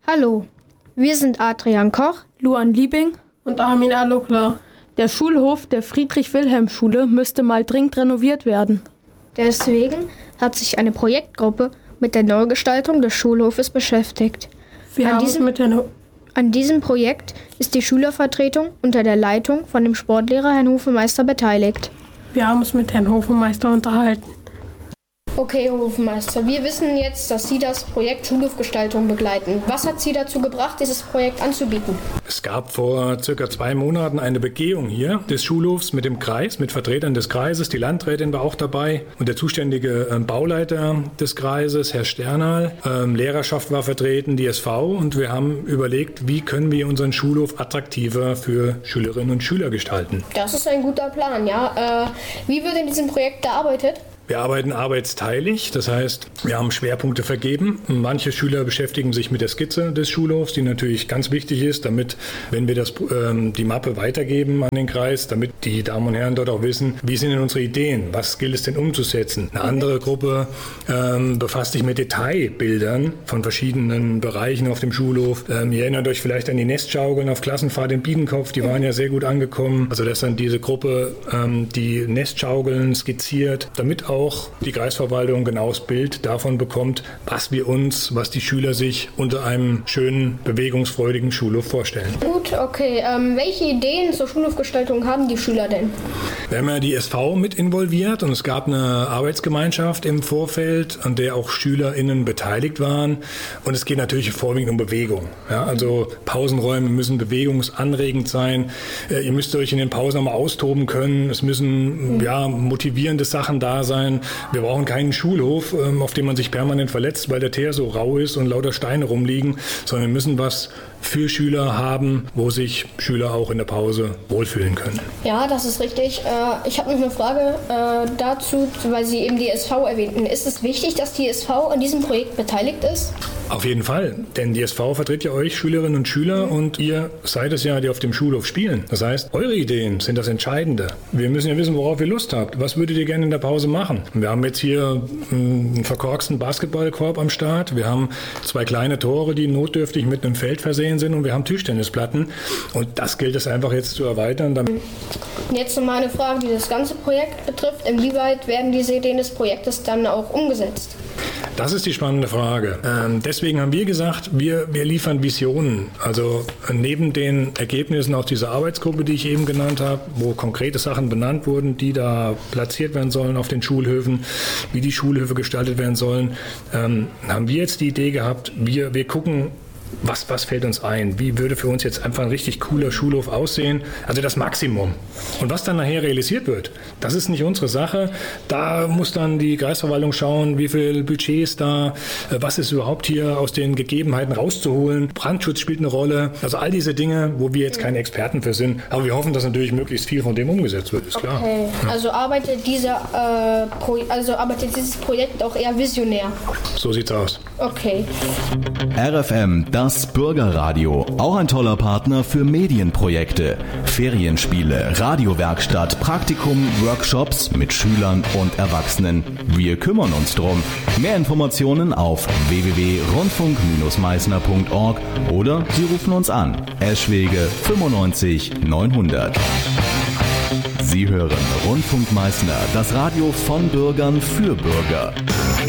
Hallo, wir sind Adrian Koch, Luan Liebing und Armin Alokla. Der Schulhof der Friedrich-Wilhelm-Schule müsste mal dringend renoviert werden. Deswegen hat sich eine Projektgruppe mit der Neugestaltung des Schulhofes beschäftigt. An diesem Projekt ist die Schülervertretung unter der Leitung von dem Sportlehrer Herrn Hofmeister beteiligt. Wir haben uns mit Herrn Hofmeister unterhalten. Okay, Herr Hofmeister, wir wissen jetzt, dass Sie das Projekt Schulhofgestaltung begleiten. Was hat Sie dazu gebracht, dieses Projekt anzubieten? Es gab vor circa 2 Monaten eine Begehung hier des Schulhofs mit dem Kreis, mit Vertretern des Kreises. Die Landrätin war auch dabei und der zuständige Bauleiter des Kreises, Herr Sternal. Lehrerschaft war vertreten, die SV, und wir haben überlegt, wie können wir unseren Schulhof attraktiver für Schülerinnen und Schüler gestalten. Das ist ein guter Plan, ja. Wie wird in diesem Projekt gearbeitet? Wir arbeiten arbeitsteilig, das heißt, wir haben Schwerpunkte vergeben. Manche Schüler beschäftigen sich mit der Skizze des Schulhofs, die natürlich ganz wichtig ist, damit, wenn wir die Mappe weitergeben an den Kreis, damit die Damen und Herren dort auch wissen, wie sind denn unsere Ideen, was gilt es denn umzusetzen. Eine andere Gruppe befasst sich mit Detailbildern von verschiedenen Bereichen auf dem Schulhof. Ihr erinnert euch vielleicht an die Nestschaukeln auf Klassenfahrt in Biedenkopf, die waren ja sehr gut angekommen. Also das ist dann diese Gruppe, die Nestschaukeln skizziert, damit auch die Kreisverwaltung ein genaues Bild davon bekommt, was die Schüler sich unter einem schönen, bewegungsfreudigen Schulhof vorstellen. Gut, okay. Welche Ideen zur Schulhofgestaltung haben die Schüler denn? Wir haben ja die SV mit involviert und es gab eine Arbeitsgemeinschaft im Vorfeld, an der auch SchülerInnen beteiligt waren. Und es geht natürlich vorwiegend um Bewegung. Ja, also Pausenräume müssen bewegungsanregend sein. Ihr müsst euch in den Pausen auch mal austoben können. Es müssen motivierende Sachen da sein. Wir brauchen keinen Schulhof, auf dem man sich permanent verletzt, weil der Teer so rau ist und lauter Steine rumliegen, sondern wir müssen was für Schüler haben, wo sich Schüler auch in der Pause wohlfühlen können. Ja, das ist richtig. Ich habe noch eine Frage dazu, weil Sie eben die SV erwähnten. Ist es wichtig, dass die SV an diesem Projekt beteiligt ist? Auf jeden Fall, denn die SV vertritt ja euch Schülerinnen und Schüler und ihr seid es ja, die auf dem Schulhof spielen. Das heißt, eure Ideen sind das Entscheidende. Wir müssen ja wissen, worauf ihr Lust habt. Was würdet ihr gerne in der Pause machen? Wir haben jetzt hier einen verkorksten Basketballkorb am Start. Wir haben 2 kleine Tore, die notdürftig mit einem Feld versehen sind, und wir haben Tischtennisplatten. Und das gilt es einfach jetzt zu erweitern. Jetzt noch mal eine Frage, die das ganze Projekt betrifft. Inwieweit werden diese Ideen des Projektes dann auch umgesetzt? Das ist die spannende Frage. Deswegen haben wir gesagt, wir liefern Visionen. Also neben den Ergebnissen aus dieser Arbeitsgruppe, die ich eben genannt habe, wo konkrete Sachen benannt wurden, die da platziert werden sollen auf den Schulhöfen, wie die Schulhöfe gestaltet werden sollen, haben wir jetzt die Idee gehabt, wir gucken, was fällt uns ein? Wie würde für uns jetzt einfach ein richtig cooler Schulhof aussehen? Also das Maximum. Und was dann nachher realisiert wird, das ist nicht unsere Sache. Da muss dann die Kreisverwaltung schauen, wie viel Budget ist da, was ist überhaupt hier aus den Gegebenheiten rauszuholen. Brandschutz spielt eine Rolle. Also all diese Dinge, wo wir jetzt keine Experten für sind. Aber wir hoffen, dass natürlich möglichst viel von dem umgesetzt wird, ist klar. Okay. Ja. Also arbeitet dieses Projekt auch eher visionär? So sieht's aus. Okay. RFM, das Bürgerradio. Auch ein toller Partner für Medienprojekte. Ferienspiele, Radiowerkstatt, Praktikum, Workshops mit Schülern und Erwachsenen. Wir kümmern uns drum. Mehr Informationen auf www.rundfunk-meißner.org oder Sie rufen uns an. Eschwege 95 900. Sie hören Rundfunk Meißner, das Radio von Bürgern für Bürger.